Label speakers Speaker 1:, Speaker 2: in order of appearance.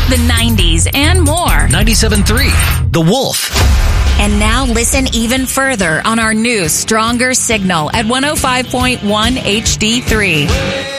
Speaker 1: the 90s, and more.
Speaker 2: 97.3, The Wolf.
Speaker 1: And now listen even further on our new, stronger signal at 105.1 HD3.